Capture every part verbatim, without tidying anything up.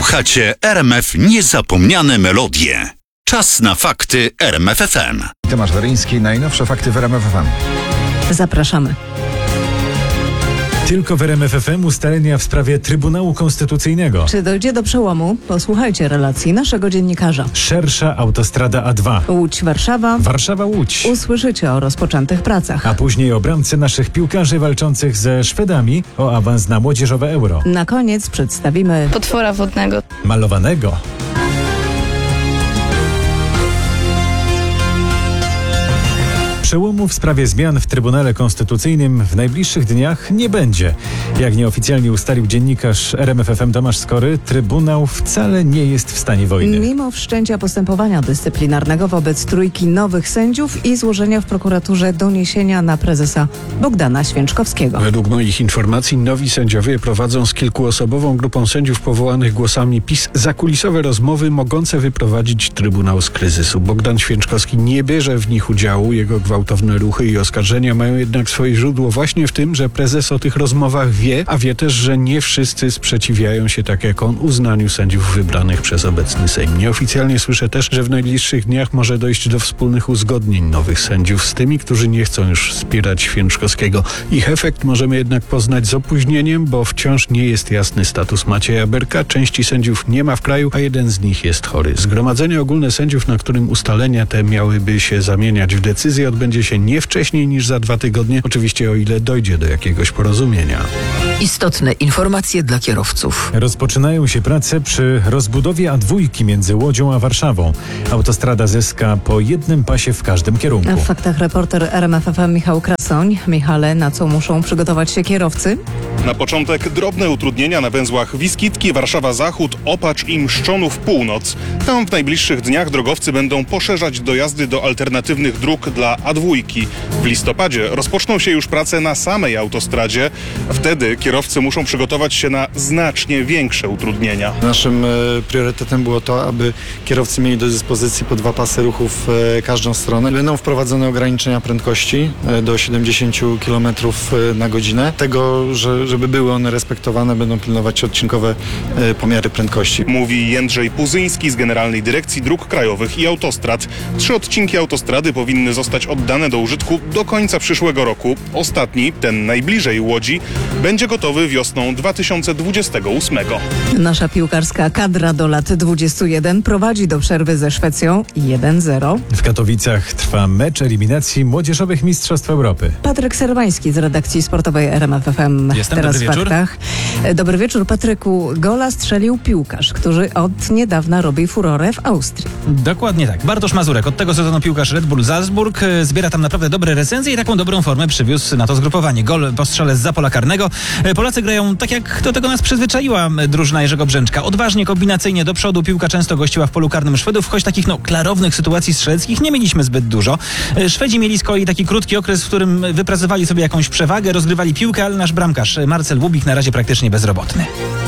Słuchacie R M F Niezapomniane Melodie. Czas na fakty R M F F M. Tomasz Weryński, najnowsze fakty w R M F F M. Zapraszamy. Tylko w R M F F M ustalenia w sprawie Trybunału Konstytucyjnego. Czy dojdzie do przełomu? Posłuchajcie relacji naszego dziennikarza. Szersza autostrada A dwa. Łódź-Warszawa. Warszawa-Łódź. Usłyszycie o rozpoczętych pracach. A później o bramce naszych piłkarzy walczących ze Szwedami o awans na młodzieżowe Euro. Na koniec przedstawimy potwora wodnego. Malowanego. Przełomu w sprawie zmian w Trybunale Konstytucyjnym w najbliższych dniach nie będzie. Jak nieoficjalnie ustalił dziennikarz R M F F M Tomasz Skory, Trybunał wcale nie jest w stanie wojny. Mimo wszczęcia postępowania dyscyplinarnego wobec trójki nowych sędziów i złożenia w prokuraturze doniesienia na prezesa Bogdana Święczkowskiego. Według moich informacji nowi sędziowie prowadzą z kilkuosobową grupą sędziów powołanych głosami PiS zakulisowe rozmowy mogące wyprowadzić Trybunał z kryzysu. Bogdan Święczkowski nie bierze w nich udziału. Jego gwałtowne ruchy i oskarżenia mają jednak swoje źródło właśnie w tym, że prezes o tych rozmowach wie, a wie też, że nie wszyscy sprzeciwiają się tak jak on uznaniu sędziów wybranych przez obecny Sejm. Nieoficjalnie słyszę też, że w najbliższych dniach może dojść do wspólnych uzgodnień nowych sędziów z tymi, którzy nie chcą już wspierać Święczkowskiego. Ich efekt możemy jednak poznać z opóźnieniem, bo wciąż nie jest jasny status Macieja Berka. Części sędziów nie ma w kraju, a jeden z nich jest chory. Zgromadzenie ogólne sędziów, na którym ustalenia te miałyby się zamieniać w decyzję, odbędzie się nie wcześniej niż za dwa tygodnie, oczywiście o ile dojdzie do jakiegoś porozumienia. Istotne informacje dla kierowców. Rozpoczynają się prace przy rozbudowie A dwa między Łodzią a Warszawą. Autostrada zyska po jednym pasie w każdym kierunku. W faktach reporter R M F F M Michał Krasoń. Michale, na co muszą przygotować się kierowcy? Na początek drobne utrudnienia na węzłach Wiskitki, Warszawa Zachód, Opacz i Mszczonów Północ. Tam w najbliższych dniach drogowcy będą poszerzać dojazdy do alternatywnych dróg dla A dwa. W listopadzie rozpoczną się już prace na samej autostradzie. Wtedy kierowcy muszą przygotować się na znacznie większe utrudnienia. Naszym e, priorytetem było to, aby kierowcy mieli do dyspozycji po dwa pasy ruchu w e, każdą stronę. Będą wprowadzone ograniczenia prędkości e, do siedemdziesiąt kilometrów na godzinę. Tego, że, żeby były one respektowane, będą pilnować odcinkowe e, pomiary prędkości. Mówi Jędrzej Puzyński z Generalnej Dyrekcji Dróg Krajowych i Autostrad. Trzy odcinki autostrady powinny zostać oddane do użytku do końca przyszłego roku. Ostatni, ten najbliżej Łodzi, będzie gotowy wiosną dwa tysiące dwudziestego ósmego. Nasza piłkarska kadra do lat dwudziestu jeden prowadzi do przerwy ze Szwecją jeden zero. W Katowicach trwa mecz eliminacji Młodzieżowych Mistrzostw Europy. Patryk Serwański z redakcji sportowej R M F F M. Jestem, Teraz dobry w wieczór. faktach. Dobry wieczór, Patryku. Gola strzelił piłkarz, który od niedawna robi furorę w Austrii. Dokładnie tak. Bartosz Mazurek, od tego sezonu piłkarz Red Bull Salzburg, zbiera tam naprawdę dobre recenzje i taką dobrą formę przywiózł na to zgrupowanie. Gol po strzale zza pola karnego. Polacy grają tak, jak do tego nas przyzwyczaiła drużyna Jerzego Brzęczka. Odważnie, kombinacyjnie do przodu. Piłka często gościła w polu karnym Szwedów, choć takich no, klarownych sytuacji strzeleckich nie mieliśmy zbyt dużo. Szwedzi mieli z kolei taki krótki okres, w którym wypracowali sobie jakąś przewagę, rozgrywali piłkę, ale nasz bramkarz Marcel Łubik na razie praktycznie bezrobotny.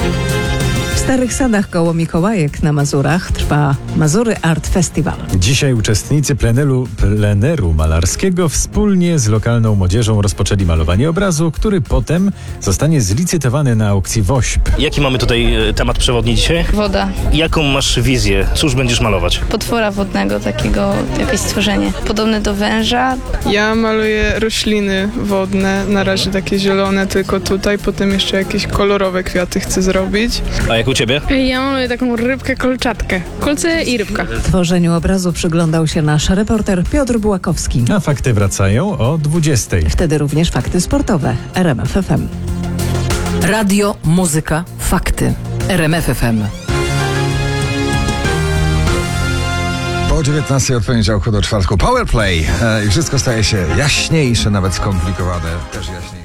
W Starych Sadach koło Mikołajek na Mazurach trwa Mazury Art Festival. Dzisiaj uczestnicy pleneru, pleneru malarskiego wspólnie z lokalną młodzieżą rozpoczęli malowanie obrazu, który potem zostanie zlicytowany na aukcji WOŚP. Jaki mamy tutaj e, temat przewodni dzisiaj? Woda. Jaką masz wizję? Cóż będziesz malować? Potwora wodnego, takiego jakieś stworzenie. Podobne do węża. Ja maluję rośliny wodne, na razie takie zielone tylko tutaj, potem jeszcze jakieś kolorowe kwiaty chcę zrobić. A jak u ciebie? Ja maluję taką rybkę kolczatkę. Kolce i rybka. Tworzeniu obrazu przyglądał się nasz reporter Piotr Bułakowski. A fakty wracają o dwudziestej. Wtedy również fakty sportowe. R M F F M. Radio, muzyka, fakty. R M F F M. Po dziewiętnastej od poniedziałku do czwartku Powerplay e, i wszystko staje się jaśniejsze, nawet skomplikowane, też jaśniejsze.